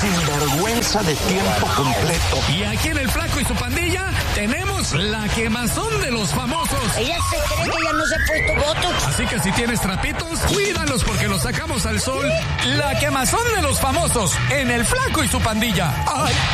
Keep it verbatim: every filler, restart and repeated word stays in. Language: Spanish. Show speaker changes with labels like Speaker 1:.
Speaker 1: sinvergüenza de tiempo completo.
Speaker 2: Y aquí en El Flaco y su Pandilla tenemos la quemazón de los famosos.
Speaker 3: Ella se cree que ya no se ha puesto botox.
Speaker 2: Así que si tienes trapitos, cuídalos porque los sacamos al sol. La quemazón de los famosos en El Flaco y su Pandilla. ¡Ay!